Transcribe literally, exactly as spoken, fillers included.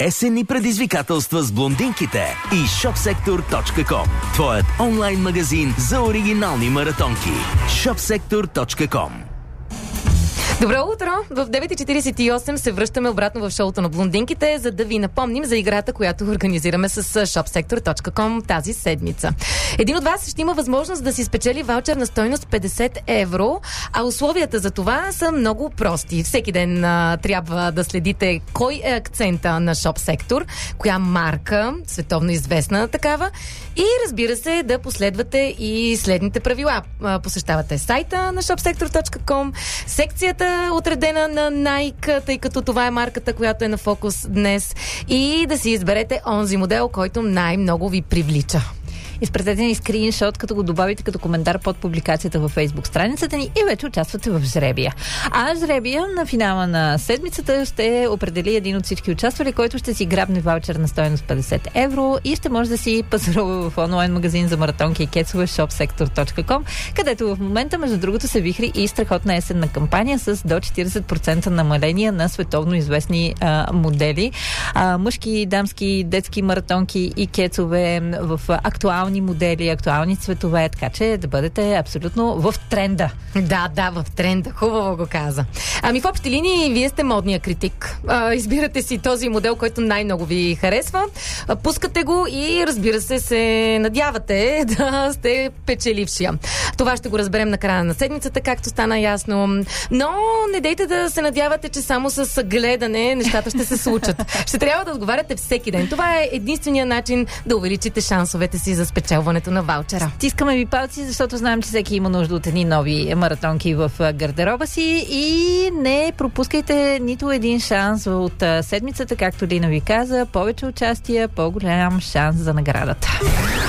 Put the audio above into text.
Есенни предизвикателства с блондинките и shopsektor точка com. Твоят онлайн магазин за оригинални маратонки. shopsektor точка com. Добро утро! В девет и четиридесет и осем се връщаме обратно в шоуто на блондинките, за да ви напомним за играта, която организираме с shopsektor точка com тази седмица. Един от вас ще има възможност да си спечели ваучер на стойност петдесет евро, а условията за това са много прости. Всеки ден а, трябва да следите кой е акцента на ShopSector, коя марка, световно известна такава, и разбира се да последвате и следните правила. А, посещавате сайта на shopsektor точка com, секцията отредена на Nike, тъй като това е марката, която е на фокус днес, и да си изберете онзи модел, който най-много ви привлича. Изпратете ни скриншот, като го добавите като коментар под публикацията във Facebook страницата ни и вече участвате в жребия. А жребия на финала на седмицата ще определи един от всички участвали, който ще си грабне ваучер на стойност петдесет евро и ще може да си пазарува в онлайн магазин за маратонки и кецове shopsektor точка com, където в момента, между другото, се вихри и страхотна есенна кампания с до четиридесет процента намаление на световно известни а, модели. А, мъжки, дамски, детски маратонки и кецове в актуални модели, актуални цветове, така че да бъдете абсолютно в тренда. Да, да, в тренда. Хубаво го каза. Ами в общи линии, вие сте модния критик. А, избирате си този модел, който най-много ви харесва, а, пускате го и разбира се, се надявате да сте печелившия. Това ще го разберем на края на седмицата, както стана ясно. Но не дейте да се надявате, че само с гледане нещата ще се случат. Ще трябва да отговаряте всеки ден. Това е единствения начин да увеличите шансовете си за спечелването на ваучера. Стискаме ви палци, защото знаем, че всеки има нужда от едни нови маратонки в гардероба си и не пропускайте нито един шанс от седмицата, както Лина ви каза, повече участия, по-голям шанс за наградата.